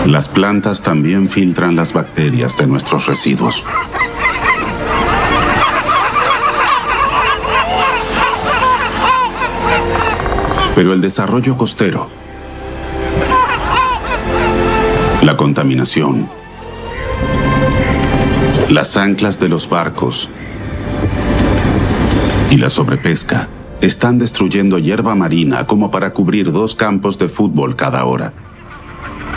Las plantas también filtran las bacterias de nuestros residuos. Pero el desarrollo costero, la contaminación, las anclas de los barcos y la sobrepesca están destruyendo hierba marina como para cubrir 2 campos de fútbol cada hora.